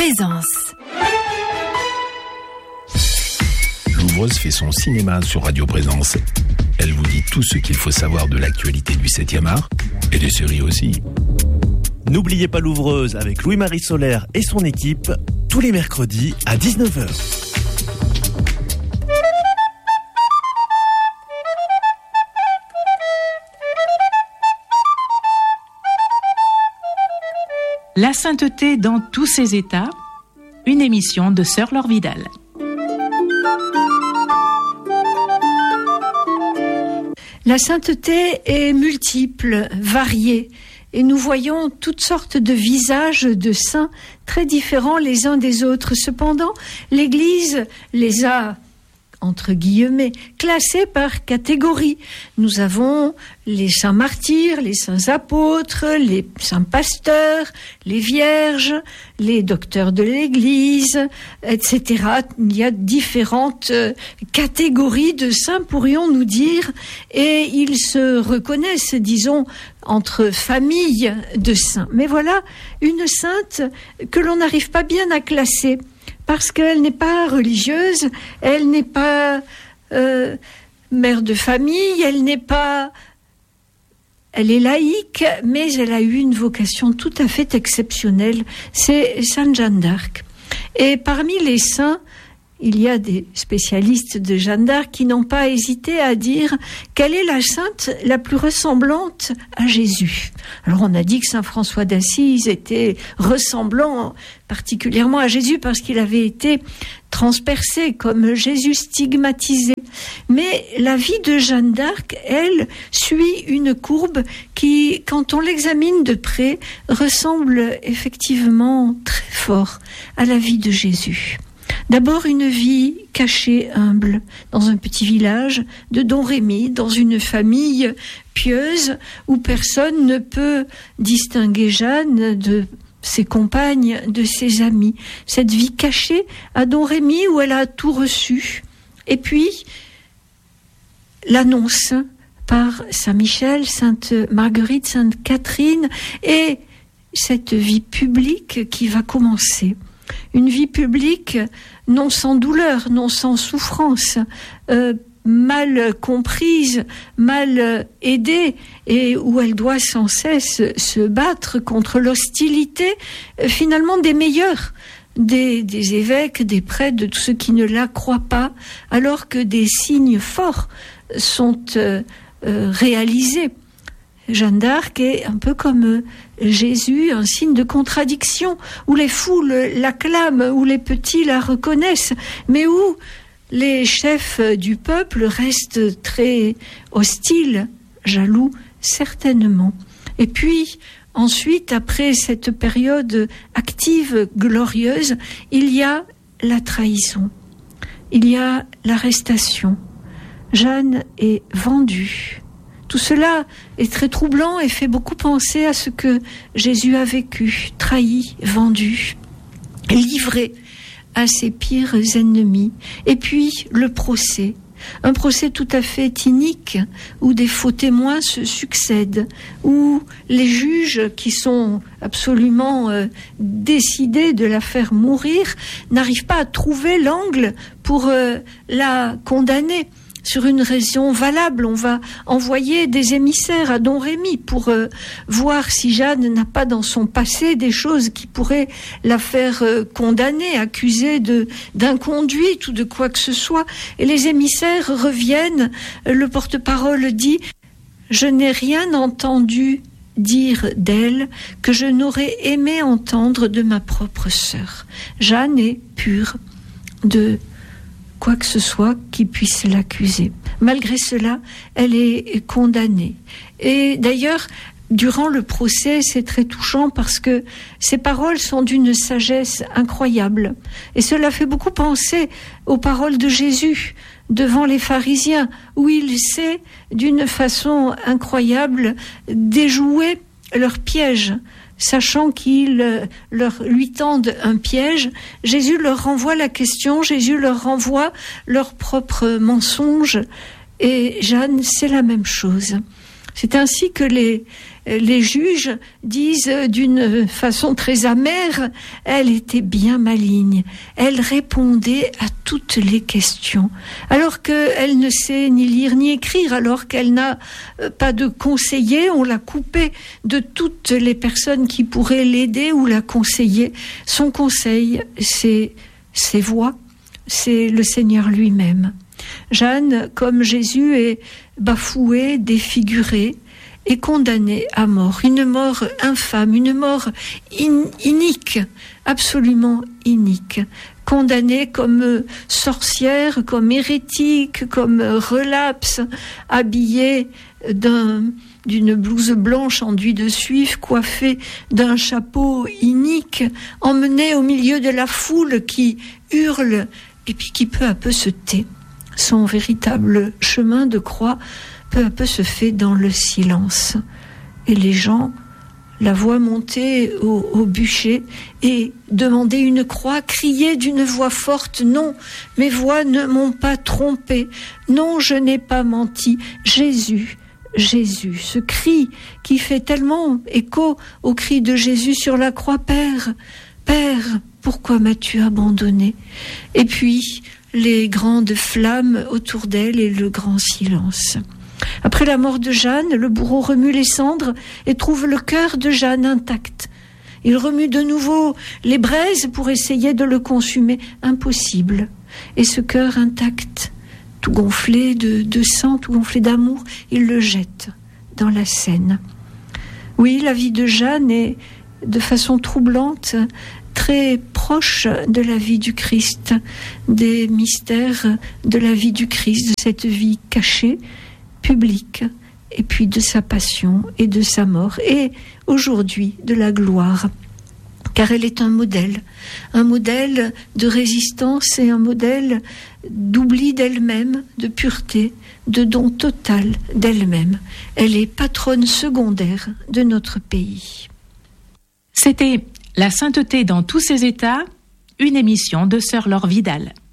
Présence. Louvreuse fait son cinéma sur Radio Présence. Elle vous dit tout ce qu'il faut savoir de l'actualité du 7e art et des séries aussi. N'oubliez pas Louvreuse avec Louis-Marie Solaire et son équipe tous les mercredis à 19h. La sainteté dans tous ses états, une émission de Sœur Laure Vidal. La sainteté est multiple, variée, et nous voyons toutes sortes de visages de saints très différents les uns des autres. Cependant, l'Église les a, entre guillemets, classés par catégorie. Nous avons les saints martyrs, les saints apôtres, les saints pasteurs, les vierges, les docteurs de l'Église, etc. Il y a différentes catégories de saints, pourrions-nous dire, et ils se reconnaissent, disons, entre familles de saints. Mais voilà une sainte que l'on n'arrive pas bien à classer, parce qu'elle n'est pas religieuse, elle n'est pas mère de famille, elle est laïque, mais elle a eu une vocation tout à fait exceptionnelle, c'est Sainte Jeanne d'Arc. Et parmi les saints, il y a des spécialistes de Jeanne d'Arc qui n'ont pas hésité à dire quelle est la sainte la plus ressemblante à Jésus. Alors on a dit que Saint François d'Assise était ressemblant particulièrement à Jésus parce qu'il avait été transpercé comme Jésus stigmatisé. Mais la vie de Jeanne d'Arc, elle, suit une courbe qui, quand on l'examine de près, ressemble effectivement très fort à la vie de Jésus. D'abord une vie cachée, humble, dans un petit village de Domrémy, dans une famille pieuse où personne ne peut distinguer Jeanne de ses compagnes, de ses amis. Cette vie cachée à Domrémy où elle a tout reçu. Et puis, l'annonce par Saint Michel, Sainte Marguerite, Sainte Catherine et cette vie publique qui va commencer. Une vie publique non sans douleur, non sans souffrance, mal comprise, mal aidée, et où elle doit sans cesse se battre contre l'hostilité, finalement des meilleurs, des évêques, des prêtres, de tous ceux qui ne la croient pas, alors que des signes forts sont réalisés. Jeanne d'Arc est un peu comme Jésus, un signe de contradiction, où les foules l'acclament, où les petits la reconnaissent, mais où les chefs du peuple restent très hostiles, jaloux, certainement. Et puis, ensuite, après cette période active, glorieuse, il y a la trahison, il y a l'arrestation. Jeanne est vendue. Tout cela est très troublant et fait beaucoup penser à ce que Jésus a vécu, trahi, vendu, livré à ses pires ennemis. Et puis le procès, un procès tout à fait inique, où des faux témoins se succèdent, où les juges qui sont absolument décidés de la faire mourir n'arrivent pas à trouver l'angle pour la condamner. Sur une raison valable, on va envoyer des émissaires à Domrémy pour voir si Jeanne n'a pas dans son passé des choses qui pourraient la faire condamner, accusée d'inconduite ou de quoi que ce soit. Et les émissaires reviennent, le porte-parole dit « Je n'ai rien entendu dire d'elle que je n'aurais aimé entendre de ma propre sœur. Jeanne est pure de quoi que ce soit qui puisse l'accuser. Malgré cela, elle est condamnée. Et d'ailleurs, durant le procès, c'est très touchant parce que ces paroles sont d'une sagesse incroyable. Et cela fait beaucoup penser aux paroles de Jésus devant les pharisiens, où il sait, d'une façon incroyable, déjouer leur piège. Sachant qu'ils lui tendent un piège, Jésus leur renvoie la question, Jésus leur renvoie leur propre mensonge, et Jeanne, c'est la même chose. C'est ainsi que les juges disent d'une façon très amère, elle était bien maligne. Elle répondait à toutes les questions, alors qu'elle ne sait ni lire ni écrire, alors qu'elle n'a pas de conseiller. On l'a coupée de toutes les personnes qui pourraient l'aider ou la conseiller. Son conseil, c'est ses voix, c'est le Seigneur lui-même. Jeanne, comme Jésus, est bafouée, défigurée et condamnée à mort. Une mort infâme, une mort inique, absolument inique. Condamnée comme sorcière, comme hérétique, comme relapse, habillée d'une blouse blanche enduit de suif, coiffée d'un chapeau inique, emmenée au milieu de la foule qui hurle et puis qui peu à peu se tait. Son véritable chemin de croix peu à peu se fait dans le silence. Et les gens la voient monter au bûcher et demander une croix, crier d'une voix forte, « Non, mes voix ne m'ont pas trompé. Non, je n'ai pas menti. Jésus, Jésus. » Ce cri qui fait tellement écho au cri de Jésus sur la croix, « Père, Père, pourquoi m'as-tu abandonné ?» Et puis, les grandes flammes autour d'elle et le grand silence. Après la mort de Jeanne, le bourreau remue les cendres et trouve le cœur de Jeanne intact. Il remue de nouveau les braises pour essayer de le consumer. Impossible. Et ce cœur intact, tout gonflé de sang, tout gonflé d'amour, il le jette dans la Seine. Oui, la vie de Jeanne est, de façon troublante, très proche de la vie du Christ, des mystères de la vie du Christ, de cette vie cachée, publique, et puis de sa passion et de sa mort, et aujourd'hui de la gloire, car elle est un modèle de résistance et un modèle d'oubli d'elle-même, de pureté, de don total d'elle-même. Elle est patronne secondaire de notre pays. C'était La sainteté dans tous ses états, une émission de Sœur Laure Vidal.